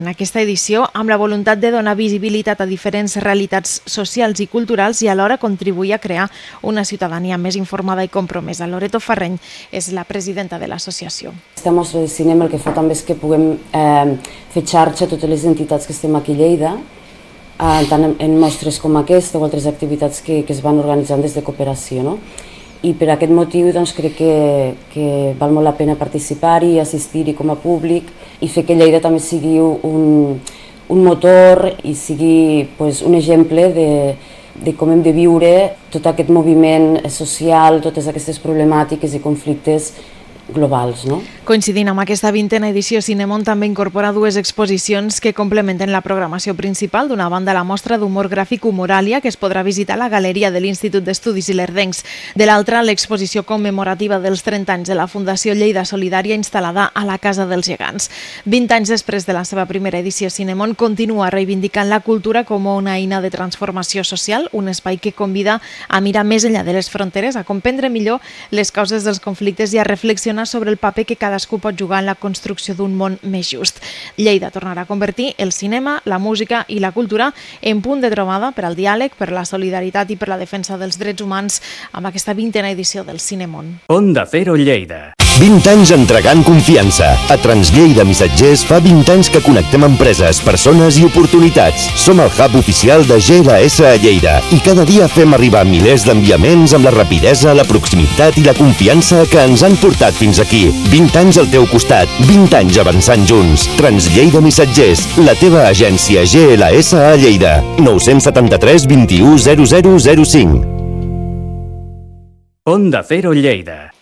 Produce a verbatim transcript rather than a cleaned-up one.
En aquesta edició, amb la voluntat de donar visibilitat a diferents realitats socials i culturals i alhora contribuir a crear una ciutadania més informada i compromesa. Loreto Farreny és la presidenta de l'associació. Aquesta mostra de cinema el que fa també és que puguem eh, fer xarxa a totes les entitats que estem aquí a Lleida, eh, tant en, en mostres com aquesta o altres activitats que, que es van organitzant des de cooperació, no? I per aquest motiu doncs, crec que, que val molt la pena participar-hi, assistir-hi com a públic i fer que Lleida també sigui un, un motor i sigui pues, un exemple de, de com hem de viure tot aquest moviment social, totes aquestes problemàtiques i conflictes globals, no? Coincidint amb aquesta vintena edició, Cinemon també incorpora dues exposicions que complementen la programació principal. D'una banda, la mostra d'humor gràfic Humoràlia, que es podrà visitar a la galeria de l'Institut d'Estudis Ilerdencs. De l'altra, l'exposició commemorativa dels trenta anys de la Fundació Lleida Solidària instal·lada a la Casa dels Gegants. vint anys després de la seva primera edició, Cinemon continua reivindicant la cultura com una eina de transformació social, un espai que convida a mirar més enllà de les fronteres, a comprendre millor les causes dels conflictes i a reflexionar sobre el paper que cadascú pot jugar en la construcció d'un món més just. Lleida tornarà a convertir el cinema, la música i la cultura en punt de trobada per al diàleg, per la solidaritat i per la defensa dels drets humans amb aquesta vintena edició del Cinemon. Onda Cero Lleida. vint anys entregant confiança. A Translleida Missatgers fa vint anys que connectem empreses, persones i oportunitats. Som el hub oficial de G L S a Lleida i cada dia fem arribar milers d'enviaments amb la rapidesa, la proximitat i la confiança que ens han portat fins aquí. vint anys al teu costat, vint anys avançant junts. Translleida Missatgers, la teva agència G L S a Lleida. nou set tres, vint u, zero zero zero cinc. Onda Cero Lleida.